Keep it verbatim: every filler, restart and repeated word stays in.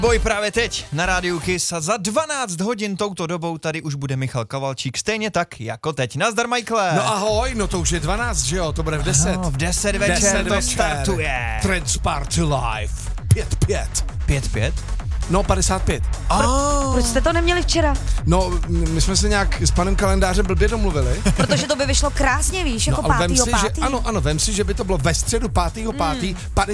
Boj právě teď na rádiu Kiss a za dvanáct hodin touto dobou tady už bude Michal Kavalčík, stejně tak jako teď. Nazdar, Michaele. No ahoj, no to už je dvanáct, že jo, to bude v deset. No, v deset večer deset to večer. startuje. Trends Party Live. Pět, pět. Pět, pět? No, padesát pět. Oh. Proč jste to neměli včera? No, my jsme se nějak s panem kalendářem blbě domluvili. Protože to by vyšlo krásně, víš, jako No, ale vem pátýho si, že, pátý. ano, ano, vem si, že by to bylo ve středu pátýho pátý,